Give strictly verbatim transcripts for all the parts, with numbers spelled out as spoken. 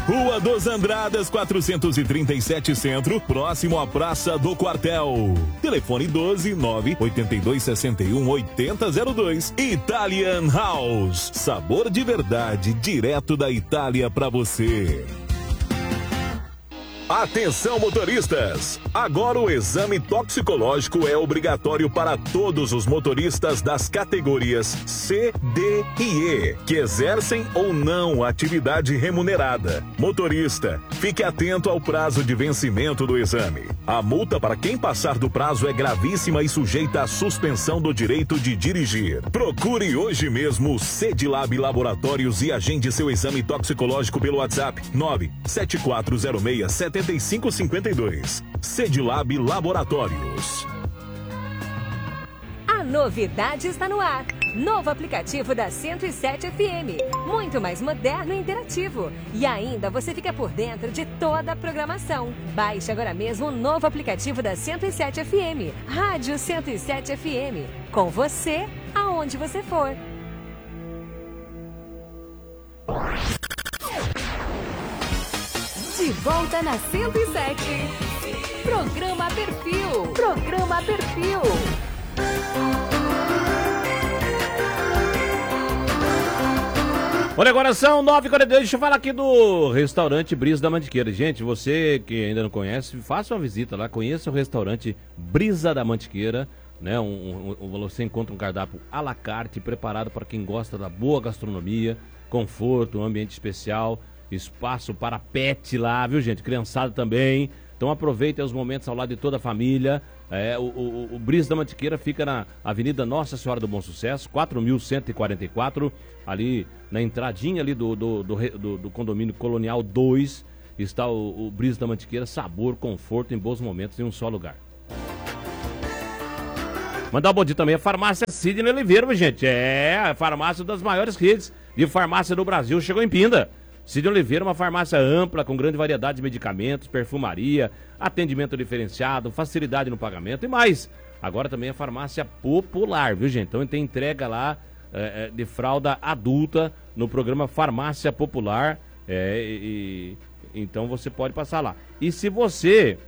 Rua dos Andradas, quatrocentos e trinta e sete Centro, próximo à Praça do Quartel. Telefone doze, nove oito dois, seis um, oito zero zero dois. Italian House. Sabor de verdade, direto da Itália pra você. Atenção, motoristas! Agora o exame toxicológico é obrigatório para todos os motoristas das categorias C, D e E, que exercem ou não atividade remunerada. Motorista, fique atento ao prazo de vencimento do exame. A multa para quem passar do prazo é gravíssima e sujeita à suspensão do direito de dirigir. Procure hoje mesmo o Cedilab Laboratórios e agende seu exame toxicológico pelo WhatsApp nove sete quatro zero seis, sete cinco cinco dois. Cedilab Laboratórios. A novidade está no ar. Novo aplicativo da cento e sete F M. Muito mais moderno e interativo. E ainda você fica por dentro de toda a programação. Baixe agora mesmo o novo aplicativo da cento e sete F M. Rádio cento e sete F M. Com você, aonde você for. De volta na cento e sete. Programa Perfil. Programa Perfil. Olha, agora são nove e quarenta e dois. Deixa eu falar aqui do restaurante Brisa da Mantiqueira. Gente, você que ainda não conhece, faça uma visita lá. Conheça o restaurante Brisa da Mantiqueira. Né? Um, um, você encontra um cardápio à la carte, preparado para quem gosta da boa gastronomia, conforto, um ambiente especial. Espaço para pet lá, viu, gente? Criançada também. Então aproveitem os momentos ao lado de toda a família. É, o, o, o Brisa da Mantiqueira fica na Avenida Nossa Senhora do Bom Sucesso, quatro mil cento e quarenta e quatro. Ali na entradinha ali do, do, do, do, do condomínio Colonial dois. Está o, o Brisa da Mantiqueira. Sabor, conforto em bons momentos em um só lugar. Mandar um bom dia também a farmácia Sidney Oliveira, viu, gente? É, a farmácia das maiores redes de farmácia do Brasil. Chegou em Pinda. Sidney Oliveira, uma farmácia ampla, com grande variedade de medicamentos, perfumaria, atendimento diferenciado, facilidade no pagamento e mais. Agora também a farmácia popular, viu, gente? Então tem entrega lá é, de fralda adulta no programa Farmácia Popular. É, e, então você pode passar lá. E se você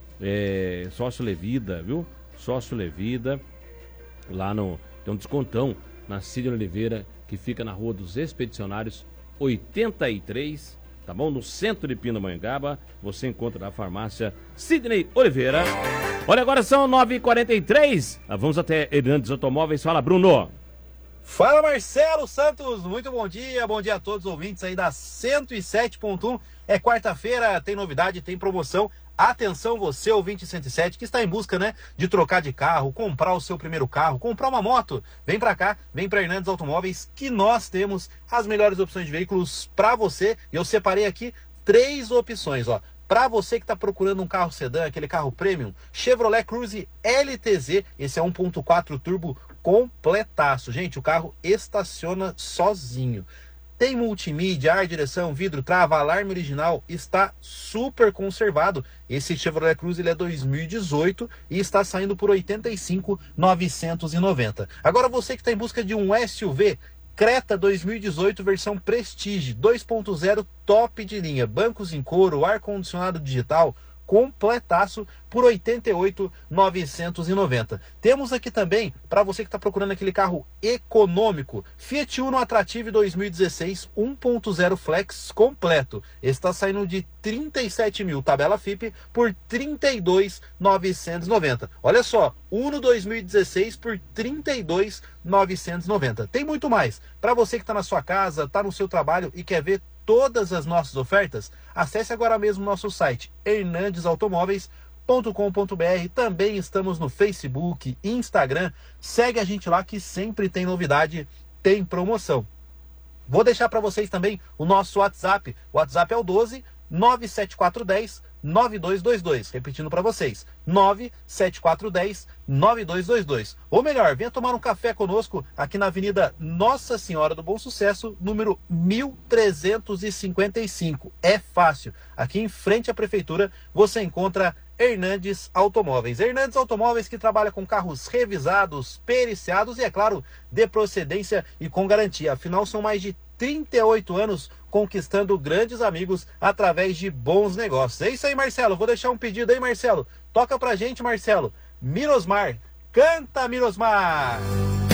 é sócio Levida, viu? Sócio Levida, lá no... tem um descontão na Sidney Oliveira, que fica na Rua dos Expedicionários, oitenta e três, tá bom? No centro de Pindamonhangaba, você encontra a farmácia Sidney Oliveira. Olha, agora são nove e quarenta e três. Vamos até Hernandes Automóveis. Fala, Bruno. Fala, Marcelo Santos. Muito bom dia. Bom dia a todos os ouvintes aí da cento e sete ponto um. É quarta-feira, tem novidade, tem promoção. Atenção você, ouvinte cento e sete, que está em busca, né, de trocar de carro, comprar o seu primeiro carro, comprar uma moto. Vem pra cá, vem pra Hernandes Automóveis, que nós temos as melhores opções de veículos para você. E eu separei aqui três opções, ó. Para você que está procurando um carro sedã, aquele carro premium, Chevrolet Cruze L T Z, esse é um ponto quatro turbo completaço. Gente, o carro estaciona sozinho. Tem multimídia, ar, direção, vidro, trava, alarme original, está super conservado. Esse Chevrolet Cruze ele é dois mil e dezoito e está saindo por oitenta e cinco mil novecentos e noventa. Agora você que está em busca de um S U V, Creta dois mil e dezoito versão Prestige dois ponto zero top de linha, bancos em couro, ar-condicionado digital, completaço por oitenta e oito mil novecentos e noventa. Temos aqui também, para você que está procurando aquele carro econômico, Fiat Uno Attractive dois mil e dezesseis um ponto zero Flex completo. Está saindo de trinta e sete mil, tabela F I P, por trinta e dois mil novecentos e noventa. Olha só, Uno dois mil e dezesseis por trinta e dois mil novecentos e noventa. Tem muito mais. Para você que está na sua casa, está no seu trabalho e quer ver todas as nossas ofertas, acesse agora mesmo o nosso site hernandes automóveis ponto com ponto br. Também estamos no Facebook, Instagram. Segue a gente lá que sempre tem novidade, tem promoção. Vou deixar para vocês também o nosso WhatsApp. O WhatsApp é o doze nove sete quatro um zero nove dois dois dois. Repetindo para vocês, nove sete quatro um zero nove dois dois dois. Ou melhor, venha tomar um café conosco aqui na Avenida Nossa Senhora do Bom Sucesso, número mil trezentos e cinquenta e cinco. É fácil. Aqui em frente à prefeitura você encontra Hernandes Automóveis. Hernandes Automóveis, que trabalha com carros revisados, periciados e, é claro, de procedência e com garantia. Afinal, são mais de trinta e oito anos conquistando grandes amigos através de bons negócios. É isso aí, Marcelo. Vou deixar um pedido aí, Marcelo. Toca pra gente, Marcelo. Mirosmar. Canta, Mirosmar!